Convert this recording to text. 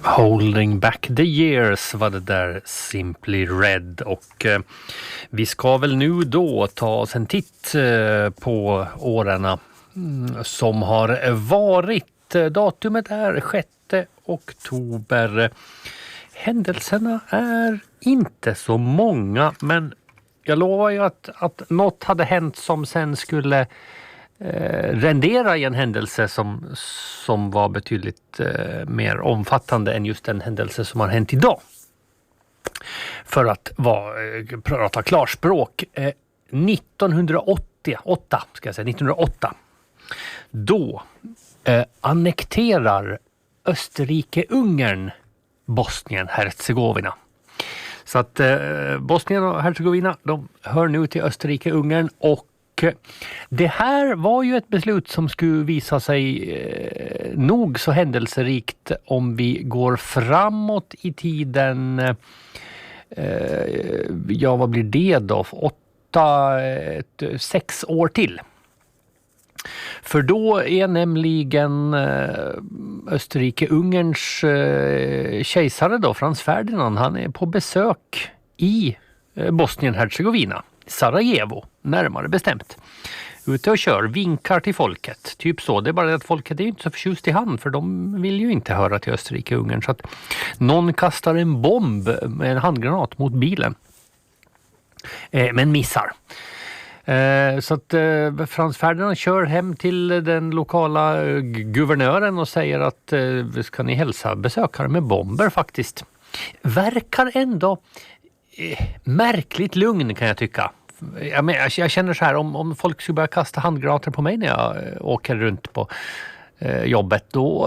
Holding back the years var det där, Simply Red, och vi ska väl nu då ta oss en titt på åren som har varit. Datumet är 6 oktober. Händelserna är inte så många, men jag lovar ju att något hade hänt som sen skulle rendera i en händelse som var betydligt mer omfattande än just den händelse som har hänt idag. För att prata klarspråk, 1908, då annekterar Österrike-Ungern Bosnien-Hercegovina. Så att Bosnien och Hercegovina, de hör nu till Österrike-Ungern, och det här var ju ett beslut som skulle visa sig nog så händelserikt om vi går framåt i tiden. Vad blir det då? 6 år till. För då är nämligen Österrike-Ungerns kejsare då, Frans Ferdinand, han är på besök i Bosnien-Hercegovina. Sarajevo, närmare bestämt. Ute och kör, vinkar till folket. Typ så. Det är bara det att folket är inte så förtjust i han, för de vill ju inte höra till Österrike-Ungern. Så att någon kastar en bomb med en handgranat mot bilen. Men missar. Så att Frans Ferdinand kör hem till den lokala guvernören och säger att ska ni hälsa besökare med bomber faktiskt. Verkar ändå märkligt lugn, kan jag tycka. Jag känner så här, om folk skulle börja kasta handgranater på mig när jag åker runt på jobbet, då